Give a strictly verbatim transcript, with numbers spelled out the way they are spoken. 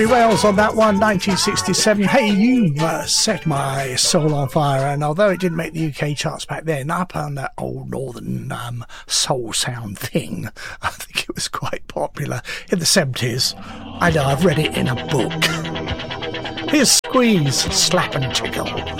Wales on that one, nineteen sixty-seven. Hey, you uh, set my soul on fire. And although it didn't make the U K charts back then, up on that old northern um, soul sound thing, I think it was quite popular in the seventies. I know, I've read it in a book. Here's Squeeze, Slap and Tickle.